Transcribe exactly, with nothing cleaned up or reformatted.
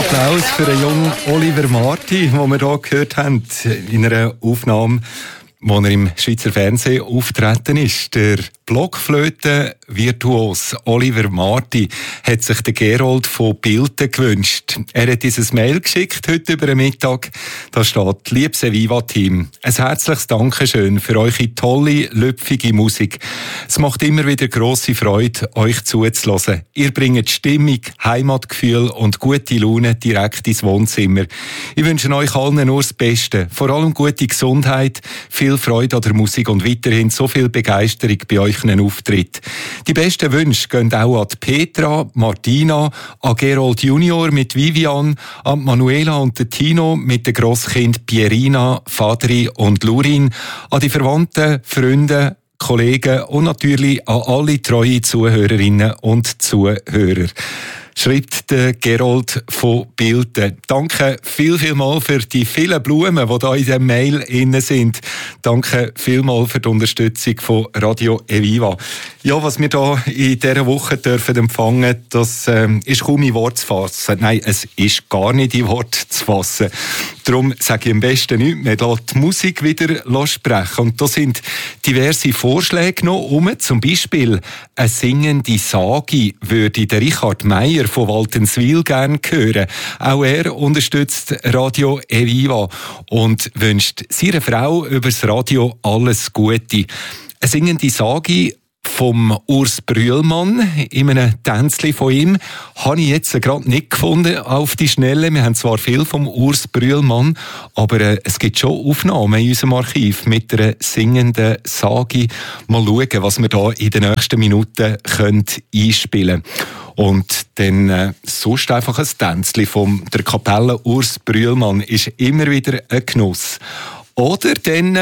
Applaus für den jungen Oliver Marti, den wir hier gehört haben, in einer Aufnahme, wo er im Schweizer Fernsehen auftreten ist. Der Blockflöten-Virtuos Oliver Marti hat sich den Gerold von Bilten gewünscht. Er hat dieses Mail geschickt heute über den Mittag. Da steht: Liebes Eviva-Team, ein herzliches Dankeschön für eure tolle, lüpfige Musik. Es macht immer wieder grosse Freude, euch zuzuhören. Ihr bringt Stimmung, Heimatgefühl und gute Laune direkt ins Wohnzimmer. Ich wünsche euch allen nur das Beste, vor allem gute Gesundheit, viel Freude an der Musik und weiterhin so viel Begeisterung bei euch Auftritt. Die besten Wünsche gehen auch an Petra, Martina, an Gerold Junior mit Vivian, an Manuela und Tino mit den Grosskind Pierina, Fadri und Lurin, an die Verwandten, Freunde, Kollegen und natürlich an alle treue Zuhörerinnen und Zuhörer. Schreibt der Gerold von Bilten. Danke viel, viel mal für die vielen Blumen, die da in diesem Mail drin sind. Danke vielmal für die Unterstützung von Radio Eviva. Ja, was wir da in dieser Woche dürfen empfangen, das ähm, ist kaum in Wort zu fassen. Nein, es ist gar nicht in Wort zu fassen. Darum sage ich am besten nichts. Wir lassen die Musik wieder sprechen. Und da sind diverse Vorschläge noch um. Zum Beispiel eine singende Sage würde der Richard Meier von Waltenswil gerne hören. Auch er unterstützt Radio Eviva und wünscht seiner Frau übers Radio alles Gute. Eine singende Sage vom Urs Brühlmann, in einem Tänzli von ihm, habe ich jetzt gerade nicht gefunden auf die Schnelle. Wir haben zwar viel vom Urs Brühlmann, aber äh, es gibt schon Aufnahmen in unserem Archiv mit einer singenden Sage. Mal schauen, was wir da in den nächsten Minuten können einspielen können. Und dann äh, sonst einfach ein Tänzli von der Kapelle Urs Brühlmann ist immer wieder ein Genuss. Oder dann